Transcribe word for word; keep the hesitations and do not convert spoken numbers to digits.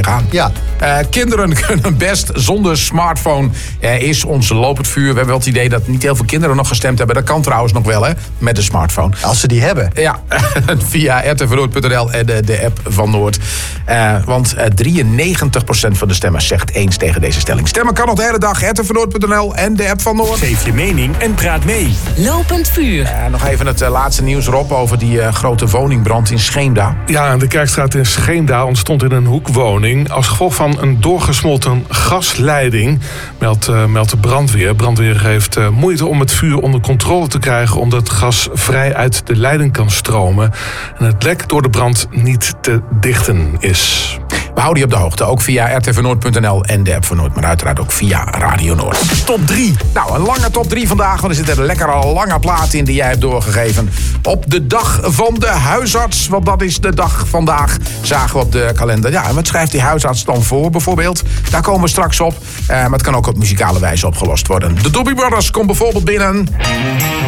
tegenaan. Ja. Uh, kinderen kunnen best zonder smartphone, uh, is ons lopend vuur. We hebben wel het idee dat niet heel veel kinderen nog gestemd hebben. Dat kan trouwens nog wel, hè, met de smartphone. Als ze die hebben. Ja, via r t v noord punt n l en de, de app van Noord. Uh, want uh, drieënnegentig procent van de stemmers zegt eens tegen deze stelling. Stemmen kan nog de hele dag. r t v noord punt n l en de app van Noord. Geef je mening en praat mee. Lopend vuur. Uh, nog even het uh, laatste nieuws, Rob, over die uh, grote woningbrand in Scheemda. Ja, de Kerkstraat in Scheemda ontstond in een hoekwoning als gevolg van een doorgesmolten gasleiding, meldt, uh, meldt de brandweer. Brandweer heeft uh, moeite om het vuur onder controle te krijgen, omdat het gas vrij uit de leiding kan stromen en het lek door de brand niet te dichten is. We houden je op de hoogte, ook via r t v noord punt n l en de app van Noord, maar uiteraard ook via Radio Noord. Top drie. Nou, een lange top drie vandaag, want er zit een lekkere lange plaat in die jij hebt doorgegeven. Op de dag van de huisarts, want dat is de dag vandaag, zagen we op de kalender. Ja, en wat schrijft die huisarts dan voor bijvoorbeeld? Daar komen we straks op, uh, maar het kan ook op muzikale wijze opgelost worden. De Doobie Brothers komt bijvoorbeeld binnen.